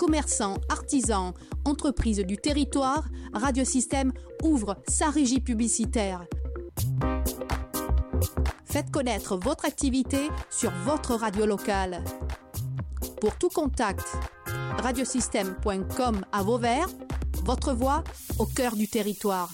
commerçants, artisans, entreprises du territoire, Radiosystème ouvre sa régie publicitaire. Faites connaître votre activité sur votre radio locale. Pour tout contact, radiosystème.com à Vauvert, votre voix au cœur du territoire.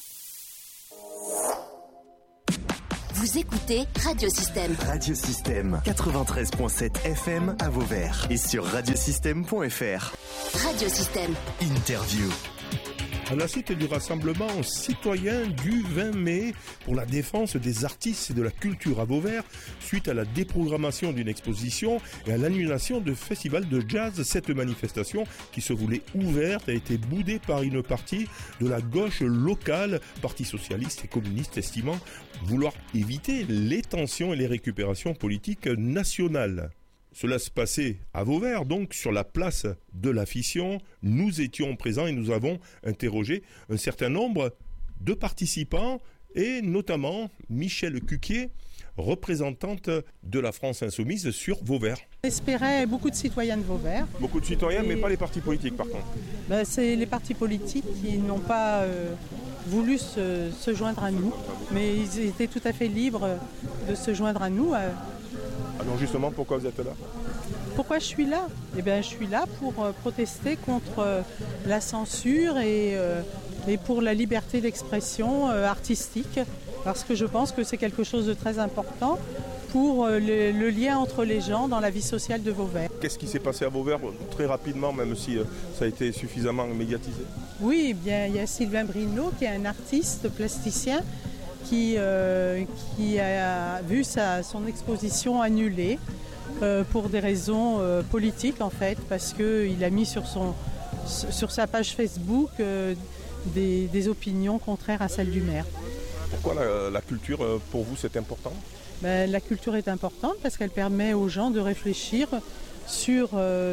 Vous écoutez Radiosystème. Radiosystème 93.7 FM à Vauvert et sur radiosystème.fr. Radiosystème. Interview. À la suite du rassemblement citoyen du 20 mai pour la défense des artistes et de la culture à Vauvert, suite à la déprogrammation d'une exposition et à l'annulation de festivals de jazz, cette manifestation qui se voulait ouverte a été boudée par une partie de la gauche locale, Parti socialiste et communiste, estimant vouloir éviter les tensions et les récupérations politiques nationales. Cela se passait à Vauvert, donc sur la place de la Fission. Nous étions présents et nous avons interrogé un certain nombre de participants et notamment Michèle Cuquier, représentante de la France Insoumise sur Vauvert. J'espérais beaucoup de citoyens de Vauvert. Beaucoup de citoyens, mais pas les partis politiques par contre. C'est les partis politiques qui n'ont pas voulu se joindre à nous, mais ils étaient tout à fait libres de se joindre à nous. Alors justement, pourquoi vous êtes là ? Pourquoi je suis là ? Eh bien, je suis là pour protester contre la censure et pour la liberté d'expression artistique, parce que je pense que c'est quelque chose de très important pour le lien entre les gens dans la vie sociale de Vauvert. Qu'est-ce qui s'est passé à Vauvert très rapidement, même si ça a été suffisamment médiatisé ? Oui, eh bien, il y a Sylvain Brino qui est un artiste plasticien qui a vu son exposition annulée pour des raisons politiques en fait, parce qu'il a mis sur sa page Facebook des opinions contraires à celles du maire. Pourquoi la culture pour vous c'est important ? La culture est importante parce qu'elle permet aux gens de réfléchir sur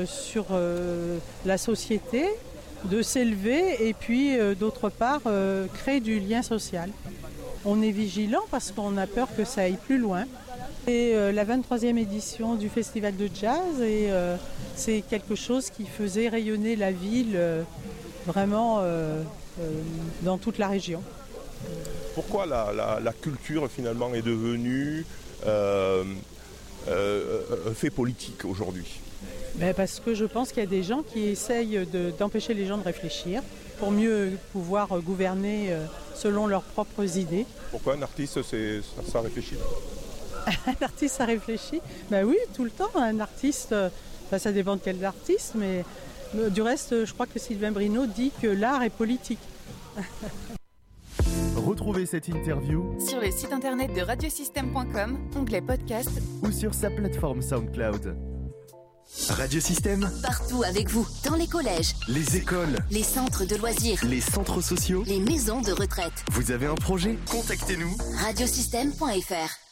la société, de s'élever et puis d'autre part créer du lien social. On est vigilant parce qu'on a peur que ça aille plus loin. C'est la 23e édition du festival de jazz et c'est quelque chose qui faisait rayonner la ville vraiment dans toute la région. Pourquoi la culture finalement est devenue fait politique aujourd'hui ? Parce que je pense qu'il y a des gens qui essayent d'empêcher les gens de réfléchir pour mieux pouvoir gouverner selon leurs propres idées. Pourquoi un artiste, ça réfléchit ? Un artiste, ça réfléchit ? Oui, tout le temps. Un artiste, ça dépend de quel artiste, mais du reste, je crois que Sylvain Brino dit que l'art est politique. Retrouvez cette interview sur le site internet de radiosystème.com, onglet podcast ou sur sa plateforme SoundCloud. Radiosystème, partout avec vous, dans les collèges, les écoles, les centres de loisirs, les centres sociaux, les maisons de retraite. Vous avez un projet ? Contactez-nous. Radiosystème.fr